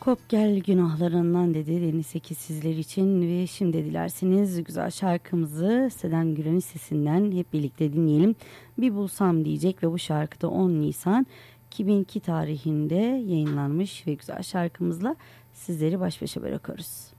Kop gel günahlarından dedi Deniz Seki sizler için ve şimdi dilerseniz güzel şarkımızı Seden Güren'in sesinden hep birlikte dinleyelim. Bir bulsam diyecek ve bu şarkıda 10 Nisan 2002 tarihinde yayınlanmış ve güzel şarkımızla sizleri baş başa bırakıyoruz.